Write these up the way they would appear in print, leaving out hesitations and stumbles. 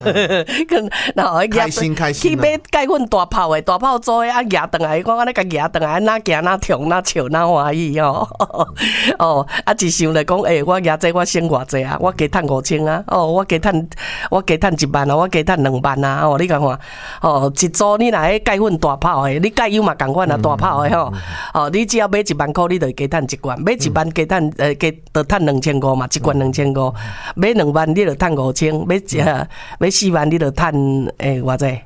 然后开心去买盖阮大炮的，大炮做的啊，夹转来，讲安尼甲夹转来，哪行哪痛哪笑哪欢喜哦。哦，啊一想来讲，我夹这我省偌济啊，我加赚5000啊，我加赚1万啊，我加赚2万啊，你讲看，一组你若迄盖阮大炮的，你盖油嘛共款啊，大炮的你只要买1万块，你就加赚1罐，买1万加赚就赚2500嘛，1罐2500，买2万你就赚5000，买4万你就赚偌济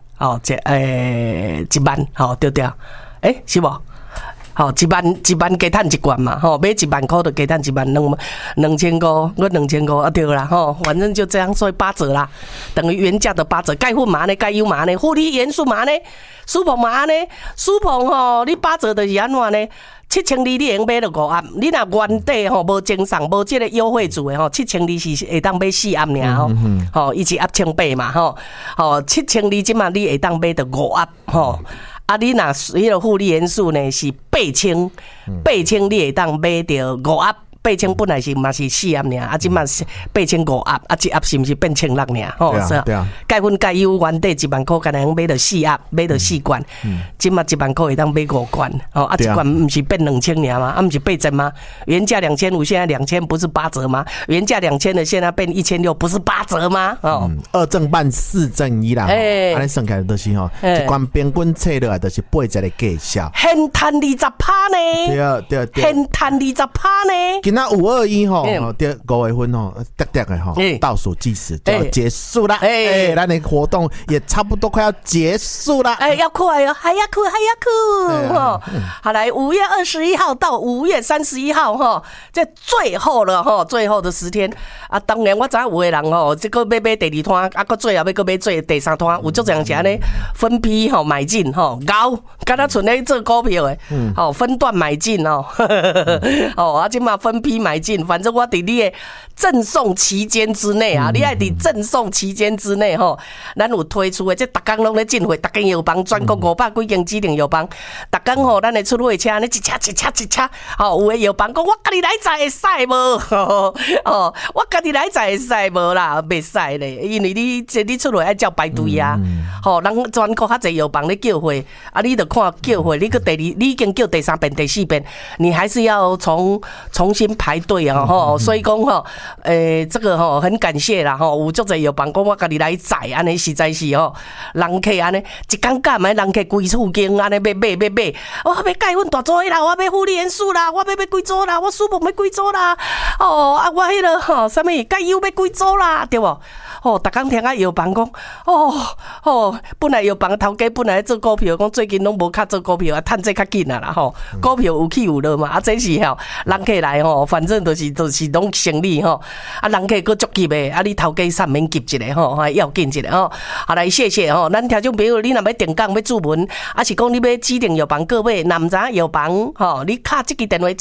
1万，对，是无？1万加赚1罐嘛，买1万块就加赚1万2000块，我2000块啊，对啦，反正就这样，所以8折啦，等于原价的8折。钙粉嘛呢，钙油嘛呢，负离元素嘛呢，舒膨嘛呢，舒膨你8折就是安怎呢？7000你能买到5盒，你若原底无精送无这个优惠组的7000是会当买4盒尔伊1盒1800嘛7000即嘛你会当买到5盒啊，你若迄个负离元素呢是8000你会当买到5盒。8000本来是嘛是4盒尔，即嘛8500盒，1盒是毋是变1600尔？ 对啊。 钙粉钙油原底1万块，敢能买到4盒，买到4罐，即嘛1万块会当买5罐，1罐毋是变2000尔吗？毋是8折吗？原价2500，现在2000不是8折吗？原价2000的现在变1600，不是8折吗 ？2正半4正1啦，安尼算起来都是一罐平均测落来都是8折的价销， 现赚20%呢？ 对， 现赚20%呢？ 那521对5月份的倒数计时就要结束了，咱的活动也差不多快要结束了， 要哭还要哭好来5月21号到5月31号这最后了最后的10天啊，当然我知有的人这个要买第2摊啊，个最后要个买最第3摊，有足多人是安尼分批买进高，敢若剩咧做股票的分段买进啊，即嘛分批买进，反正我伫你的赠送期间之内啊，你爱伫赠送期间之内咱有推出的，这逐工拢咧进货，逐间药房全国500几间指定药房，逐工咱的出货车呢一车，有的药房讲我家己来载会使无？我家己来载会使无啦？袂使咧，因为你出货爱照排队啊，人全国较侪药房咧叫货，啊，你着看叫货，你已经叫第3遍、第4遍，你还是要重新排队啊，所以讲这个很感谢啦，有足侪药房讲我家己来载，安尼实在是人客安尼一天干嘛？人客规厝间安尼买，我要钙粉大组的啦，我要负离元素啦，我要几组啦，我舒膨要几组啦，我迄个啥物钙油要几组啦，对无？逐工听药房讲，本来药房头家本来做股票，讲最近拢无较做股票啊，趁这较紧啊啦股票有起有落嘛，这是人客来反正就是拢生理人客佫足急的，你头家上免急一下要紧一下好来谢谢咱听众朋友，你若要订购要注文，是讲你要指定药房各位，若毋知药房你敲这个电话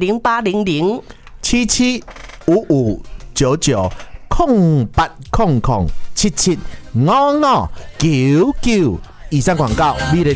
0800 775599 0800 775599。以上广告，美丽